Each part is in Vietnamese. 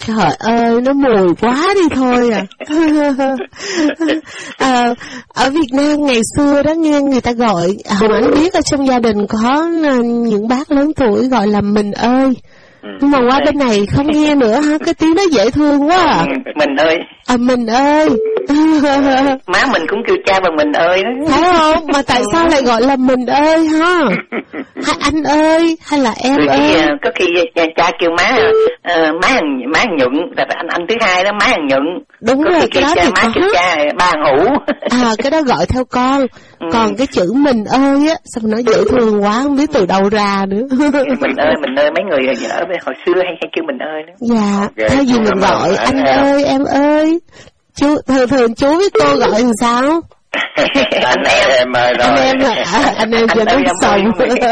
Trời ơi, nó mùi quá đi thôi à. Ở Việt Nam ngày xưa đó nghe người ta gọi, Hồng Ánh biết ở trong gia đình có những bác lớn tuổi gọi là mình ơi. Nhưng mà qua bên này không nghe nữa ha, cái tiếng đó dễ thương quá à. Mình ơi. Mình ơi. Má mình cũng kêu cha bằng mình ơi đó. Phải không? Mà tại sao lại gọi là mình ơi ha? Hay anh ơi, hay là em ơi? Có khi cha kêu má hàng Nhuận, là anh thứ hai đó, má hàng Nhuận. Đúng có rồi, cái đó thì má kêu cha ba hàng Hữu. Cái đó gọi theo con. Còn cái chữ mình ơi á, sao mà nói dễ thương quá, không biết từ đâu ra nữa. Mình ơi, mấy người ở bên hồi xưa hay kêu mình ơi đó. Dạ, thay vì mình gọi anh ơi, em ơi. Chú, thường chú với cô gọi làm sao? Anh em ơi rồi. Anh em cho nó xong.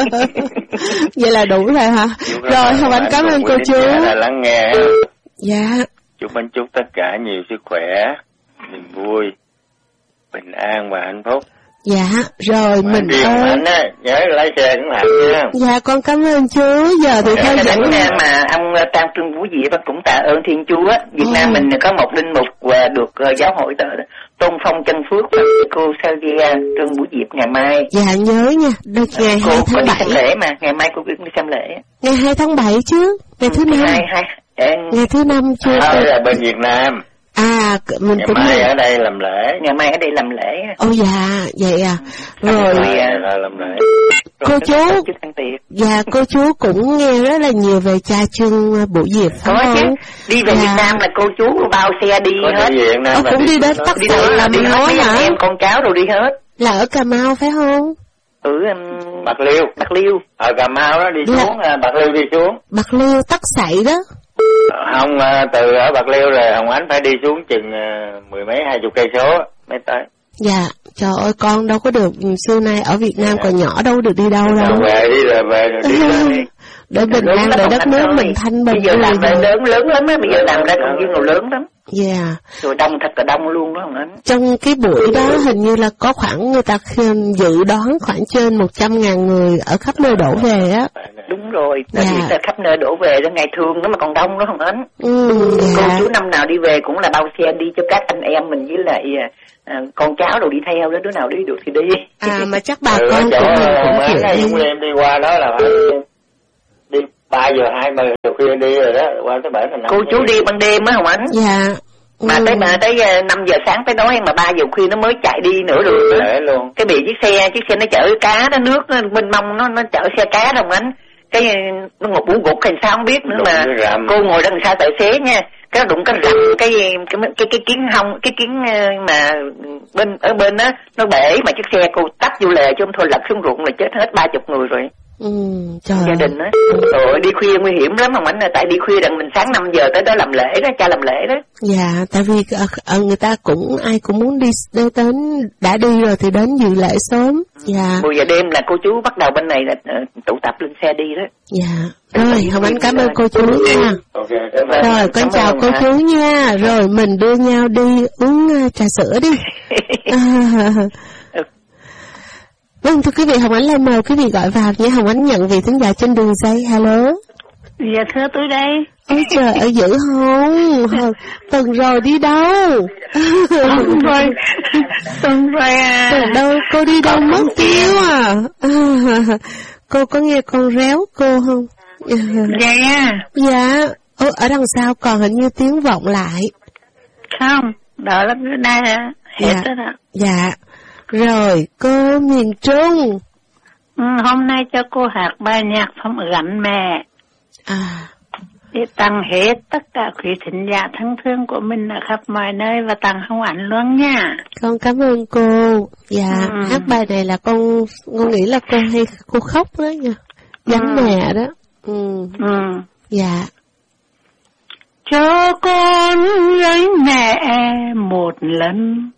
Vậy là đủ rồi hả? Rồi, Hồng Ánh cảm ơn cô chú. Lắng nghe. Dạ. Chúc anh chúc tất cả nhiều sức khỏe, niềm vui, bình an và hạnh phúc. Dạ, rồi mà mình ơi. Anh á, nhớ lái xe cũng hạnh nha. Dạ, con cảm ơn chú. Giờ thì theo dõi. Mà ông Trang Trương Vũ Diệp cũng tạ ơn Thiên Chúa. Việt Nam mình có một linh mục và được giáo hội tôn phong chân phước cô Savia Trương Vũ Diệp ngày mai. Dạ nhớ nha, được ngày 2 tháng 7. Cô đi lễ mà, ngày mai cô đi xem lễ. Ngày 2 tháng 7 chứ, ngày thứ 5. Ngày thứ 5 chưa? Là bên Việt Nam. Mình cũng mai ở đây làm lễ. Ngày mai ở đây làm lễ. Dạ, vậy à. Rồi làm lễ. Cô chú. Dạ, cô chú cũng nghe rất là nhiều về cha Trương Vũ Diệp phải không? Đi về Việt Nam là cô chú bao xe đi hết. Cũng đi đến Bắc Sài làm nói hả? Em con cháu rồi đi hết. Là ở Cà Mau phải không? Bạc Liêu. Ở Cà Mau đó đi xuống, Bạc Liêu đi xuống. Bạc Liêu Tắc Sậy đó. Không, từ ở Bạc Liêu rồi Hồng Ánh phải đi xuống chừng 10 mấy 20 cây số mới tới. Dạ, trời ơi con đâu có được, xưa nay ở Việt Nam còn nhỏ đâu được đi đâu đâu. Về rồi đi để bình an, để đất nước mình thanh bình. Bây giờ làm ra lớn lắm á, bây giờ làm ra công viên lớn lắm. Dạ. Rồi đông thật là đông luôn đó Hồng Ánh. Trong cái buổi đó hình như là có khoảng người ta dự đoán khoảng trên 100.000 người ở khắp nơi đổ về á. Đúng rồi, là khắp nơi đổ về đó, ngày thường nó mà còn đông đó Hồng Ánh. Cô chú năm nào đi về cũng là bao xe đi cho các anh em mình với lại con cháu rồi đi theo đó, đứa nào đi được thì đi. Mà chắc bà con của mình cũng chịu đi. Em đi qua đó là phải đi 3 giờ 20 giờ khuya đi rồi đó, qua tới 7 giờ 5. Cô chú đi ban đêm á Hồng Ánh. Dạ. Mà tới 5 giờ sáng tới đó mà 3 giờ khuya nó mới chạy đi nữa được. Luôn. Cái bị chiếc xe nó chở cá đó, nước nó mênh mông, nó chở xe cá Hồng Ánh. Cái nó ngột bủ gục hay sao không biết nữa đụng mà cô ngồi đằng sau tài xế nha, cái đụng cái rầm cái kiến hông, cái kiến mà ở bên đó nó bể, mà chiếc xe cô tấp vô lề chứ không thôi lật xuống ruộng là chết hết 30 người rồi. Gia đình á. Rồi đi khuya nguy hiểm lắm Hồng Ánh, tại đi khuya đặng mình sáng 5 giờ tới đó làm lễ đó, cha làm lễ đó. Dạ, tại vì người ta cũng ai cũng muốn đi đến, đã đi rồi thì đến dự lễ sớm. Dạ. 10 giờ đêm là cô chú bắt đầu bên này là tụ tập lên xe đi đó. Dạ. Rồi, Hồng Ánh cảm ơn cô chú nha. Rồi, con chào cô chú nha. Rồi mình đưa nhau đi uống trà sữa đi. Vâng, thưa quý vị, Hồng Ánh lên mời quý vị gọi vào nhé. Hồng Ánh nhận vị thính giả trên đường dây. Hello. Dạ thưa tôi đây. Ôi trời ơi, dữ không? Tuần rồi đi đâu? Tuần rồi à. Tuần đâu, cô đi đâu mất tiêu à? Cô có nghe con réo cô không? Dạ nha. Dạ. Ở đằng sau còn hình như tiếng vọng lại. Không, đợi lắm bữa nay hả? Hết rồi đó. Dạ. Rồi, cô miền Trung. Hôm nay cho cô hát bài nhạc phẩm Gánh Mẹ. Để tặng hết tất cả quý thính giả thân thương của mình ở khắp mọi nơi và tặng Hồng Ánh luôn nha. Con cảm ơn cô. Dạ, hát bài này là con nghĩ là cô khóc đó nha. Gánh mẹ đó. Dạ. Cho con gánh mẹ một lần,